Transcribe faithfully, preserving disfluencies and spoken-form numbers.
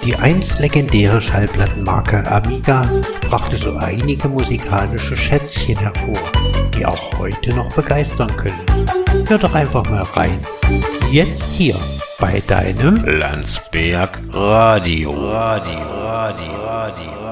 Die einst legendäre Schallplattenmarke Amiga brachte so einige musikalische Schätzchen hervor, die auch heute noch begeistern können. Hör doch einfach mal rein. Jetzt hier bei deinem Landsberg Radio. Radio, Radio, Radio.